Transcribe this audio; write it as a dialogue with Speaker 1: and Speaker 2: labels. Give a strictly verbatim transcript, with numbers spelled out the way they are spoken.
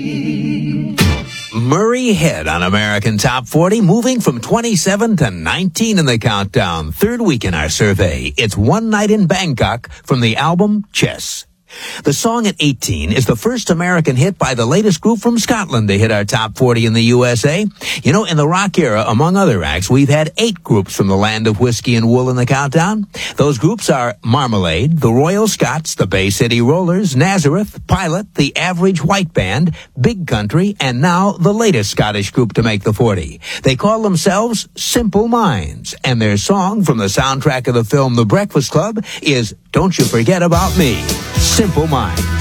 Speaker 1: Murray Head on American Top forty, moving from twenty-seven to nineteen in the countdown. Third week in our survey. It's One Night in Bangkok from the album Chess. The song at eighteen is the first American hit by the latest group from Scotland to hit our top forty in the U S A. You know, in the rock era, among other acts, we've had eight groups from the land of whiskey and wool in the countdown. Those groups are Marmalade, the Royal Scots, the Bay City Rollers, Nazareth, Pilot, the Average White Band, Big Country, and now the latest Scottish group to make the forty. They call themselves Simple Minds, and their song from the soundtrack of the film The Breakfast Club is Don't You Forget About Me. Simple Minds.